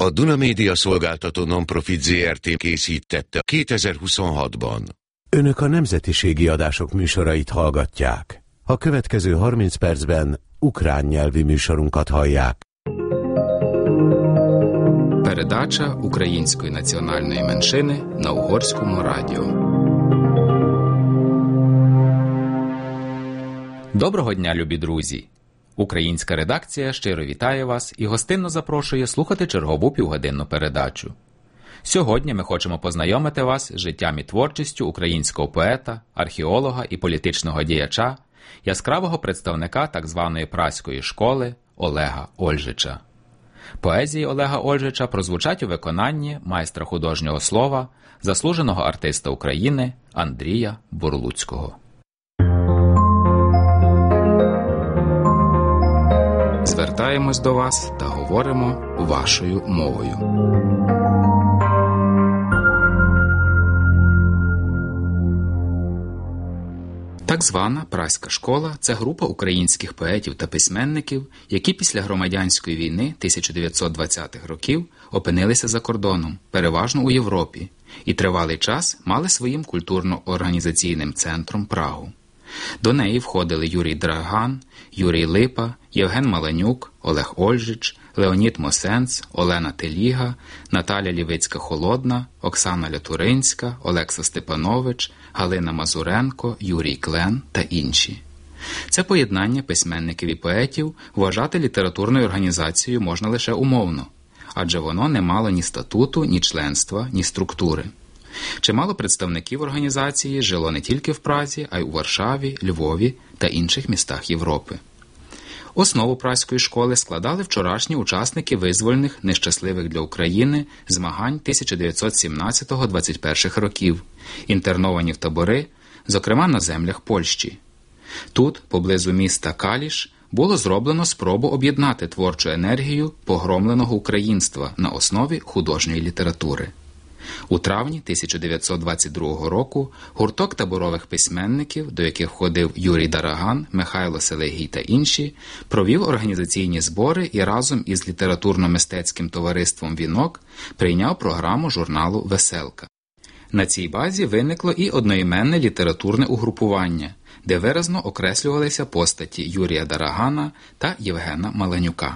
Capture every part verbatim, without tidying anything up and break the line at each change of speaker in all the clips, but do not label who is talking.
A Duna Média Szolgáltató Nonprofit zé er té készítette kétezer-huszonhatban.
Önök a nemzetiségi adások műsorait hallgatják. A következő harminc percben ukrán nyelvi műsorunkat hallják.
Передача української національної меншини на Угорському радіо. Доброго дня, любі друзі! Українська редакція щиро вітає вас і гостинно запрошує слухати чергову півгодинну передачу. Сьогодні ми хочемо познайомити вас з життям і творчістю українського поета, археолога і політичного діяча, яскравого представника так званої праської школи Олега Ольжича. Поезії Олега Ольжича прозвучать у виконанні майстра художнього слова, заслуженого артиста України Андрія Бурлуцького. Звертаємось до вас та говоримо вашою мовою. Так звана праська школа – це група українських поетів та письменників, які після громадянської війни тисяча дев'ятсот двадцятих років опинилися за кордоном, переважно у Європі, і тривалий час мали своїм культурно-організаційним центром Прагу. До неї входили Юрій Драган, Юрій Липа, Євген Маланюк, Олег Ольжич, Леонід Мосенц, Олена Теліга, Наталя Лівицька-Холодна, Оксана Лятуринська, Олекса Степанович, Галина Мазуренко, Юрій Клен та інші. Це поєднання письменників і поетів вважати літературною організацією можна лише умовно, адже воно не мало ні статуту, ні членства, ні структури. Чимало представників організації жило не тільки в Празі, а й у Варшаві, Львові та інших містах Європи. Основу праської школи складали вчорашні учасники визвольних, нещасливих для України змагань тисяча дев'ятсот сімнадцятого - двадцять перших років, інтерновані в табори, зокрема на землях Польщі. Тут, поблизу міста Каліш, було зроблено спробу об'єднати творчу енергію погромленого українства на основі художньої літератури. У травні тисяча дев'ятсот двадцять другого року гурток таборових письменників, до яких входив Юрій Дараган, Михайло Селегій та інші, провів організаційні збори і разом із літературно-мистецьким товариством «Вінок» прийняв програму журналу «Веселка». На цій базі виникло і одноіменне літературне угрупування, де виразно окреслювалися постаті Юрія Дарагана та Євгена Маланюка.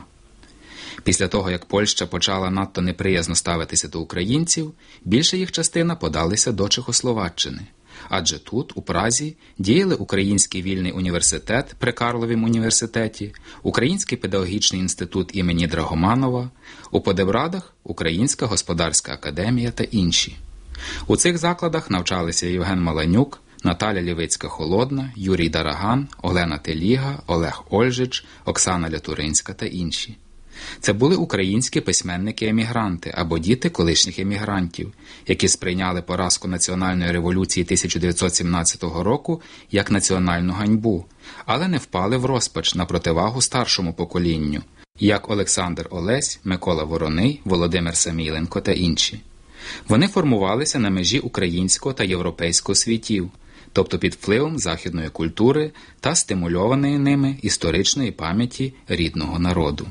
Після того, як Польща почала надто неприязно ставитися до українців, більша їх частина подалися до Чехословаччини. Адже тут, у Празі, діяли Український вільний університет при Карловім університеті, Український педагогічний інститут імені Драгоманова, у Подебрадах – Українська господарська академія та інші. У цих закладах навчалися Євген Маланюк, Наталя Лівицька-Холодна, Юрій Дараган, Олена Теліга, Олег Ольжич, Оксана Лятуринська та інші. Це були українські письменники-емігранти або діти колишніх емігрантів, які сприйняли поразку національної революції тисяча дев'ятсот сімнадцятого року як національну ганьбу, але не впали в розпач на противагу старшому поколінню, як Олександр Олесь, Микола Вороний, Володимир Самійленко та інші. Вони формувалися на межі українського та європейського світів, тобто під впливом західної культури та стимульованої ними історичної пам'яті рідного народу.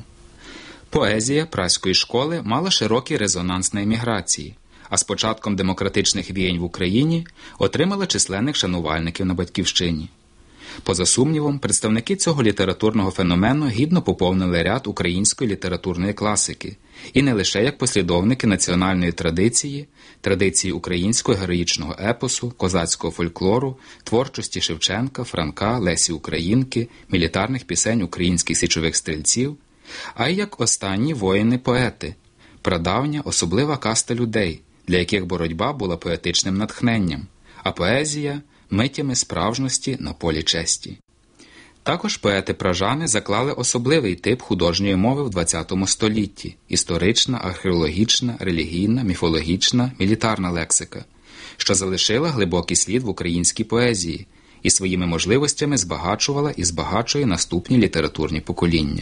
Поезія праської школи мала широкий резонанс на еміграції, а з початком демократичних віянь в Україні отримала численних шанувальників на батьківщині. Поза сумнівом, представники цього літературного феномену гідно поповнили ряд української літературної класики, і не лише як послідовники національної традиції, традиції українського героїчного епосу, козацького фольклору, творчості Шевченка, Франка, Лесі Українки, мілітарних пісень українських січових стрільців, а й як останні воїни-поети, прадавня особлива каста людей, для яких боротьба була поетичним натхненням, а поезія – миттями справжності на полі честі. Також поети-пражани заклали особливий тип художньої мови в ХХ столітті – історична, археологічна, релігійна, міфологічна, мілітарна лексика, що залишила глибокий слід в українській поезії і своїми можливостями збагачувала і збагачує наступні літературні покоління.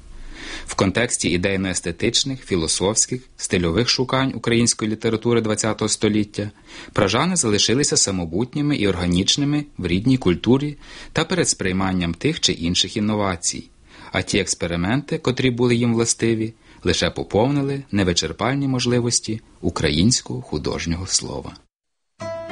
В контексті ідейно-естетичних, філософських, стильових шукань української літератури ХХ століття пражани залишилися самобутніми і органічними в рідній культурі та перед сприйманням тих чи інших інновацій, а ті експерименти, котрі були їм властиві, лише поповнили невичерпальні можливості українського художнього слова.